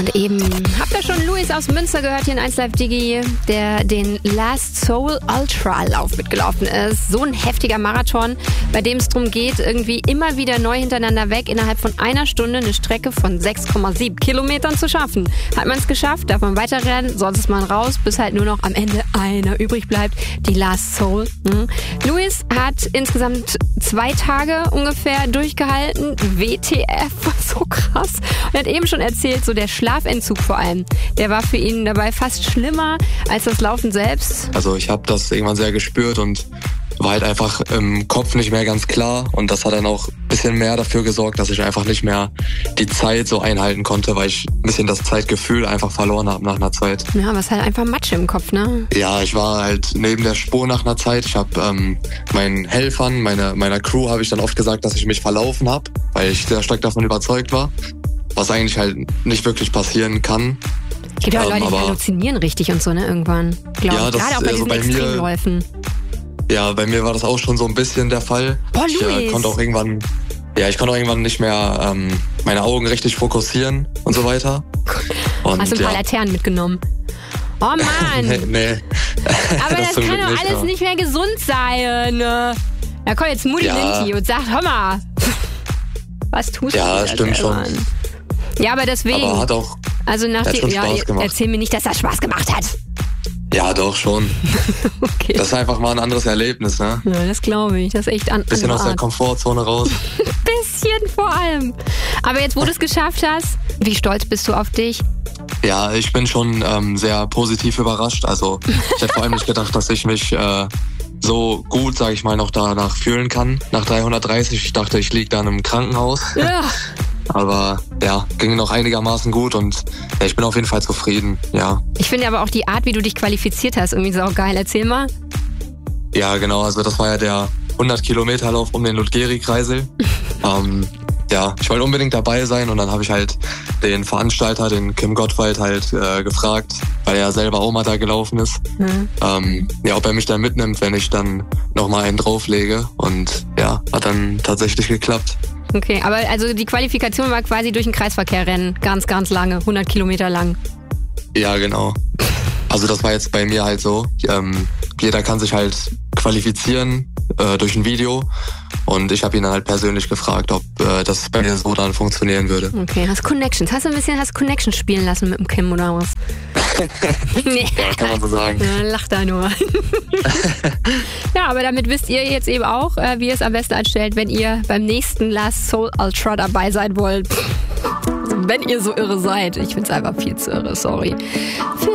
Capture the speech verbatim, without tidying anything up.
Und eben habt ihr schon Luis aus Münster gehört hier in eins Live Digi, der den Last Soul Ultra Lauf mitgelaufen ist. So ein heftiger Marathon, bei dem es darum geht, irgendwie immer wieder neu hintereinander weg innerhalb von einer Stunde eine Strecke von sechs Komma sieben Kilometern zu schaffen. Hat man es geschafft, darf man weiterrennen, sonst ist man raus, bis halt nur noch am Ende einer übrig bleibt, die Last Soul. Mhm. Luis hat insgesamt zwei Tage ungefähr durchgehalten. W T F, so krass. Und er hat eben schon erzählt, so der Schlafentzug vor allem, der war für ihn dabei fast schlimmer als das Laufen selbst. Also ich habe das irgendwann sehr gespürt und war halt einfach im Kopf nicht mehr ganz klar und das hat dann auch ein bisschen mehr dafür gesorgt, dass ich einfach nicht mehr die Zeit so einhalten konnte, weil ich ein bisschen das Zeitgefühl einfach verloren habe nach einer Zeit. Ja, was halt einfach Matsche im Kopf, ne? Ja, ich war halt neben der Spur nach einer Zeit. Ich habe ähm, meinen Helfern, meine, meiner Crew habe ich dann oft gesagt, dass ich mich verlaufen habe, weil ich sehr stark davon überzeugt war, was eigentlich halt nicht wirklich passieren kann. Es gibt ja ähm, Leute, die halluzinieren richtig und so, ne, irgendwann. Glaube ja, ich. Gerade auch bei also diesen bei Extremläufen. Ja, bei mir war das auch schon so ein bisschen der Fall. Boah, ich äh, konnte auch irgendwann, ja, ich konnte auch irgendwann nicht mehr ähm, meine Augen richtig fokussieren und so weiter. Und, hast du ein paar ja. Laternen mitgenommen? Oh Mann! nee, nee. Aber das, das kann doch alles nicht, nicht mehr gesund sein. Da kommt jetzt Mutti ja. Linti und sagt, hör mal, was tust du? Ja, das stimmt schon. Mann? Ja, aber deswegen. Aber hat auch also nach hat dem, schon ja, Spaß gemacht. Erzähl mir nicht, dass das Spaß gemacht hat. Ja, doch schon. Okay. Das ist einfach mal ein anderes Erlebnis, ne? Ja, das glaube ich. Das ist echt an. Bisschen aus der Komfortzone raus. Bisschen vor allem. Aber jetzt, wo du es geschafft hast, wie stolz bist du auf dich? Ja, ich bin schon ähm, sehr positiv überrascht. Also ich hätte vor allem nicht gedacht, dass ich mich äh, so gut, sag ich mal, noch danach fühlen kann. Nach dreihundertdreißig, ich dachte, ich liege dann im Krankenhaus. Ja. Aber ja, ging noch einigermaßen gut und ja, ich bin auf jeden Fall zufrieden, ja. Ich finde aber auch die Art, wie du dich qualifiziert hast, irgendwie so geil. Erzähl mal. Ja, genau, also das war ja der hundert Kilometer Lauf um den Ludgeri-Kreisel. ähm, ja, ich wollte unbedingt dabei sein und dann habe ich halt den Veranstalter, den Kim Gottwald, halt äh, gefragt, weil er selber auch mal da gelaufen ist, mhm. ähm, ja, ob er mich dann mitnimmt, wenn ich dann nochmal einen drauflege und ja, hat dann tatsächlich geklappt. Okay, aber also die Qualifikation war quasi durch ein Kreisverkehrrennen, ganz, ganz lange, hundert Kilometer lang. Ja, genau. Also das war jetzt bei mir halt so, ähm, jeder kann sich halt qualifizieren äh, durch ein Video und ich habe ihn dann halt persönlich gefragt, ob äh, das bei mir so dann funktionieren würde. Okay, hast Connections, hast du ein bisschen hast Connections spielen lassen mit dem Kim oder was? Ja, kann man so sagen. Ja, lach da nur. Ja, aber damit wisst ihr jetzt eben auch, äh, wie ihr es am besten anstellt, wenn ihr beim nächsten Last Soul Ultra dabei sein wollt. Wenn ihr so irre seid. Ich find's einfach viel zu irre, sorry. Für